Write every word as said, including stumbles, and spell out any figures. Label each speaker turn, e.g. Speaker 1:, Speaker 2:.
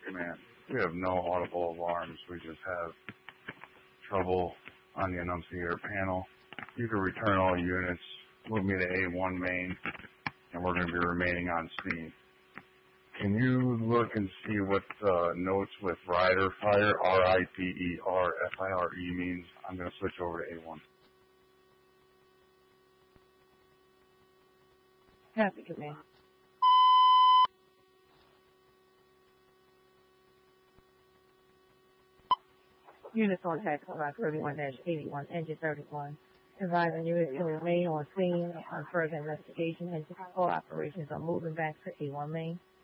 Speaker 1: command. We have no audible alarms. We just have trouble on the annunciator panel. You can return all units, move me to A one main, and we're going to be remaining on scene. Can you look and see what uh, notes with rider fire, R I D E R F I R E means? I'm going to switch over to A one.
Speaker 2: Copy, command. Units on tactical route thirty-one dash eighty-one, engine thirty-one. Advising units to remain on scene on further investigation and all operations are moving back to A one main.